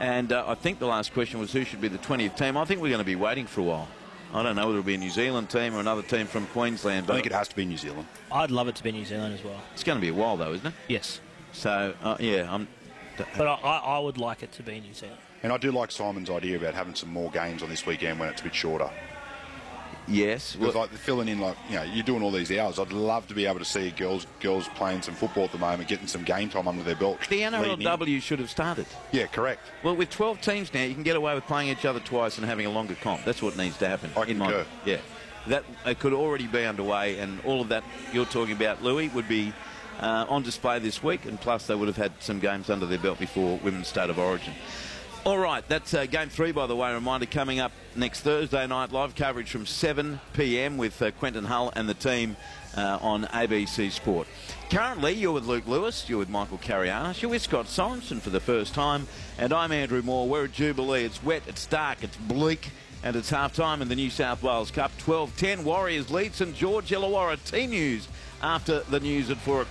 And I think the last question was who should be the 20th team. I think we're going to be waiting for a while. I don't know whether it'll be a New Zealand team or another team from Queensland. But I think it has to be New Zealand. I'd love it to be New Zealand as well. It's going to be a while, though, isn't it? Yes. So, yeah. But I would like it to be New Zealand. And I do like Simon's idea about having some more games on this weekend when it's a bit shorter. Yes. Because like filling in, like, you know, you're doing all these hours. I'd love to be able to see girls playing some football at the moment, getting some game time under their belt. The NRLW should have started. Yeah, correct. Well, with 12 teams now, you can get away with playing each other twice and having a longer comp. That's what needs to happen. I concur. Yeah. That could already be underway, and all of that you're talking about, Louis, would be on display this week, and plus they would have had some games under their belt before Women's State of Origin. All right, that's Game 3, by the way. Reminder, coming up next Thursday night, live coverage from 7 p.m. with Quentin Hull and the team on ABC Sport. Currently, you're with Luke Lewis, you're with Michael Carianis, you're with Scott Sorensen for the first time, and I'm Andrew Moore. We're at Jubilee. It's wet, it's dark, it's bleak, and it's half-time in the New South Wales Cup. 12-10, Warriors lead St George, Illawarra. Team news after the news at 4 o'clock.